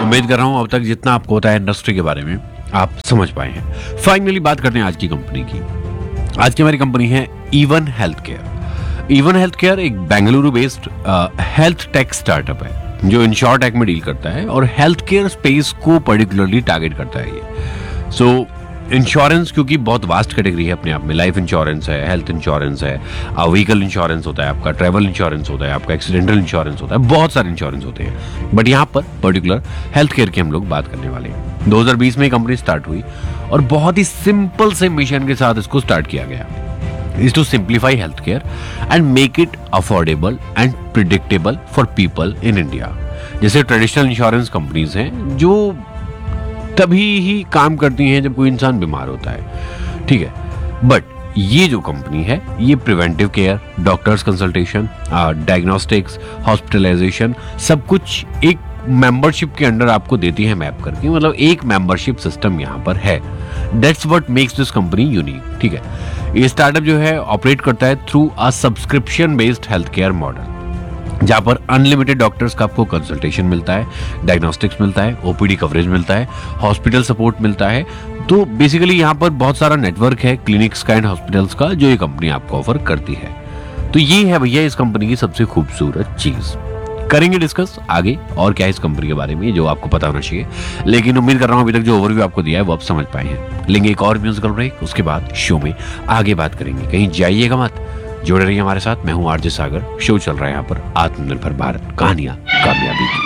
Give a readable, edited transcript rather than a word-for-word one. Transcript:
उम्मीद कर रहा हूँ अब तक जितना आपको होता है इंडस्ट्री के बारे में आप समझ पाए हैं। फाइनली बात करते हैं आज की कंपनी की। आज की हमारी कंपनी है even health care. Even health care एक Bengaluru based health tech startup है जो इंश्योर टेक में डील करता है और हेल्थ केयर स्पेस को पर्टिकुलरली टारगेट करता है ये। सो इंश्योरेंस क्योंकि बहुत वास्ट कैटेगरी है अपने आप में, लाइफ इंश्योरेंस है, हेल्थ इंश्योरेंस है, व्हीकल इंश्योरेंस होता है आपका, ट्रैवल इंश्योरेंस होता है आपका, एक्सीडेंटल इंश्योरेंस होता है, बहुत सारे इंश्योरेंस होते हैं। बट यहाँ पर पर्टिकुलर हेल्थ केयर की हम लोग बात करने वाले हैं। 2020 में कंपनी स्टार्ट हुई और बहुत ही सिंपल से मिशन के साथ इसको स्टार्ट किया गया, is to simplify healthcare and make it affordable and predictable for people in India। जैसे ट्रेडिशनल इंश्योरेंस कंपनीज हैं जो तभी ही काम करती हैं जब कोई इंसान बीमार होता है, ठीक है, बट ये जो कंपनी है ये preventive care, doctors consultation, diagnostics, hospitalisation सब कुछ एक मेंबरशिप के अंडर आपको देती है मैप करके, मतलब एक मेंबरशिप सिस्टम यहाँ पर है। That's what makes this company unique, ठीक है। ये स्टार्टअप जो है ऑपरेट करता है through a subscription based health care model, जहाँ पर अनलिमिटेड डॉक्टर्स का आपको कंसल्टेशन मिलता है, डायग्नोस्टिक्स मिलता है, ओपीडी कवरेज मिलता है, हॉस्पिटल सपोर्ट मिलता है। तो बेसिकली यहाँ पर बहुत सारा नेटवर्क है क्लिनिक्स का एंड हॉस्पिटल्स का जो ये कंपनी आपको ऑफर करती है। तो ये है भैया इस कंपनी की सबसे खूबसूरत चीज। करेंगे डिस्कस आगे और क्या है इस कंपनी के बारे में जो आपको पता होना चाहिए, लेकिन उम्मीद कर रहा हूं अभी तक जो ओवरव्यू आपको दिया है वो आप समझ पाए हैं। लेंगे एक और म्यूजिकल ब्रेक, उसके बाद शो में आगे बात करेंगे। कहीं जाइएगा मत, जुड़े रहिए हमारे साथ। मैं हूं आरजे सागर, शो चल रहा है यहाँ पर आत्मनिर्भर भारत कहानियां कामयाबी की।